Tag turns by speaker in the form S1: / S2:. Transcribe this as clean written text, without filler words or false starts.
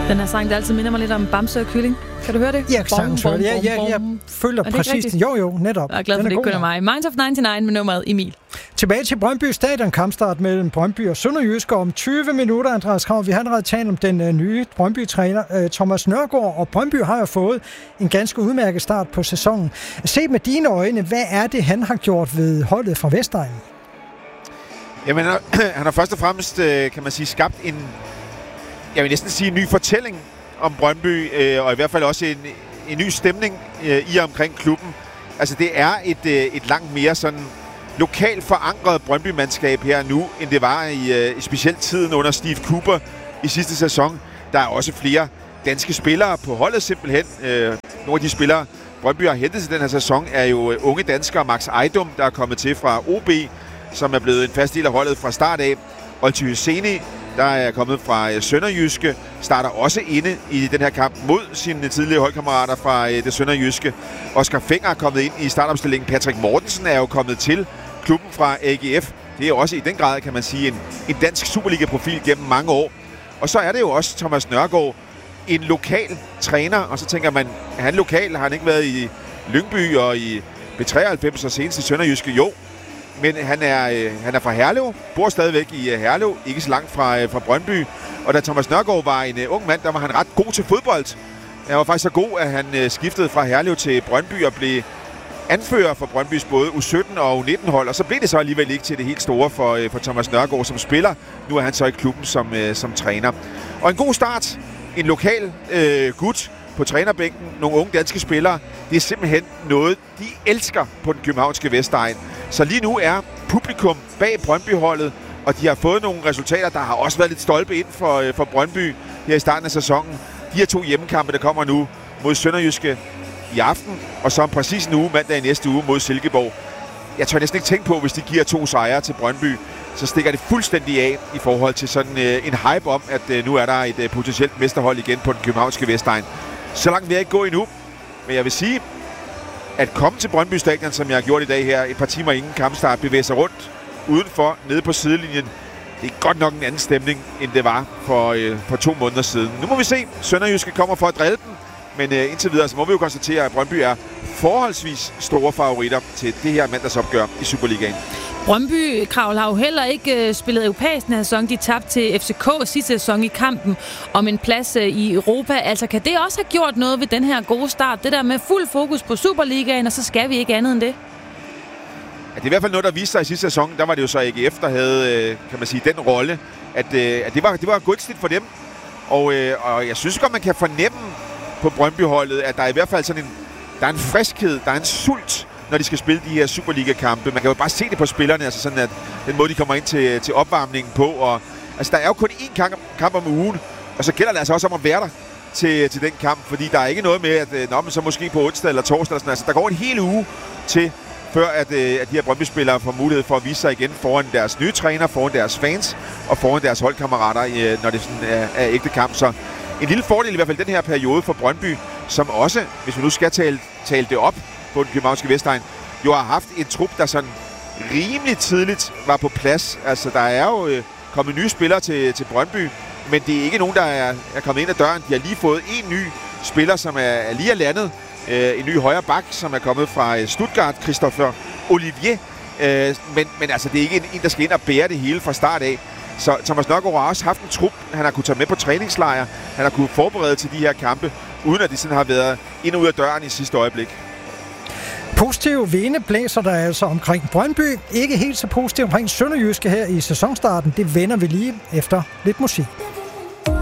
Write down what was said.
S1: Den her sang, der altid minder mig lidt om Bamse og Kylling. Kan du høre det?
S2: Jeg sagtens høre det. Jeg følger præcis den. Jo, netop.
S1: Jeg er glad for, det ikke kun er mig. Minds of 99 med nummeret Emil.
S2: Tilbage til Brøndby Stadion, kampstart mellem Brøndby og Sønderjyske om 20 minutter, Andreas Krav. Vi har allerede talt om den nye Brøndby-træner, Thomas Nørgaard, og Brøndby har jo fået en ganske udmærket start på sæsonen. Set med dine øjne, hvad er det, han har gjort ved holdet fra Vestegnen?
S3: Jamen, han har først og fremmest, kan man sige, skabt jeg vil næsten sige en ny fortælling om Brøndby, og i hvert fald også en ny stemning i og omkring klubben. Altså, det er et langt mere sådan lokalt forankret Brøndby-mandskab her nu, end det var i specielt tiden under Steve Cooper i sidste sæson. Der er også flere danske spillere på holdet simpelthen. Nogle af de spillere, Brøndby har hentet til den her sæson, er jo unge danskere. Max Ejdum, der er kommet til fra OB, som er blevet en fast del af holdet fra start af. Olty Hyseni, der er kommet fra Sønderjyske, starter også inde i den her kamp mod sine tidligere holdkammerater fra det Sønderjyske. Oscar Fenger er kommet ind i startopstillingen. Patrick Mortensen er jo kommet til klubben fra AGF. Det er også i den grad, kan man sige, en dansk Superliga-profil gennem mange år. Og så er det jo også Thomas Nørgaard, en lokal træner. Og så tænker man, er han lokal? Har han ikke været i Lyngby og i B93 og senest i Sønderjyske? Jo. Men han er fra Herlev, bor stadigvæk i Herlev, ikke så langt fra Brøndby. Og da Thomas Nørgaard var en ung mand, der var han ret god til fodbold. Han var faktisk så god, at han skiftede fra Herlev til Brøndby og blev anfører for Brøndbys både U17 og U19-hold. Og så blev det så alligevel ikke til det helt store for Thomas Nørgaard som spiller. Nu er han så i klubben som træner. Og en god start. En lokal gut på trænerbænken. Nogle unge danske spillere. Det er simpelthen noget, de elsker på den københavnske Vestegn. Så lige nu er publikum bag Brøndby-holdet, og de har fået nogle resultater, der har også været lidt stolpe ind for Brøndby her i starten af sæsonen. De her 2 hjemmekampe, der kommer nu mod Sønderjyske i aften, og så om præcis en uge, mandag i næste uge mod Silkeborg. Jeg tør næsten ikke tænke på, hvis de giver 2 sejre til Brøndby, så stikker det fuldstændig af i forhold til sådan en hype om, at nu er der et potentielt mesterhold igen på den københavnske Vestegn. Så langt vil jeg ikke gå endnu, men jeg vil sige, at komme til Brøndby Stadion, som jeg har gjort i dag her, et par timer inden kampstart, bevæge sig rundt udenfor, nede på sidelinjen. Det er godt nok en anden stemning, end det var for 2 måneder siden. Nu må vi se. Sønderjyske kommer for at drille den, men indtil videre så må vi jo konstatere, at Brøndby er forholdsvis store favoritter til det her mandagsopgør i Superligaen.
S1: Brøndby, Kravl, har jo heller ikke spillet europæisk den her sæson. De tabte til FCK sidste sæson i kampen om en plads i Europa. Altså, kan det også have gjort noget ved den her gode start? Det der med fuld fokus på Superligaen, og så skal vi ikke andet end det?
S3: Ja, det er i hvert fald noget, der viste sig i sidste sæson. Der var det jo så AGF, der havde, kan man sige, den rolle, at det var gunstigt for dem. Og jeg synes godt, man kan fornemme på Brøndby-holdet, at der er i hvert fald sådan der er en friskhed, der er en sult, når de skal spille de her Superliga-kampe. Man kan jo bare se det på spillerne, altså sådan at den måde, de kommer ind til opvarmningen på. Og, altså, der er jo kun én kamp om ugen, og så gælder det altså også om at være der til den kamp, fordi der er ikke noget med, at så måske på onsdag eller torsdag eller sådan. Altså, der går en hel uge til, før at de her Brøndby-spillere får mulighed for at vise sig igen foran deres nye træner, foran deres fans og foran deres holdkammerater, når det sådan er ægte kamp. Så en lille fordel i hvert fald den her periode for Brøndby, som også, hvis vi nu skal tale det op på den københavnske Vestegn, jo har haft en trup, der sådan rimelig tidligt var på plads. Altså, der er jo kommet nye spillere til Brøndby, men det er ikke nogen, der er kommet ind ad døren. De har lige fået en ny spiller, som er lige landet. En ny højre bak, som er kommet fra Stuttgart, Christopher Olivier. Men altså, det er ikke en, der skal ind og bære det hele fra start af. Så Thomas Nørgaard har også haft en trup, han har kunnet tage med på træningslejre, han har kunnet forberede til de her kampe, uden at de sådan har været ind og ud af døren i sidste øjeblik.
S2: Positive vinde blæser der altså omkring Brøndby. Ikke helt så positivt omkring Sønderjyske her i sæsonstarten. Det vender vi lige efter lidt musik.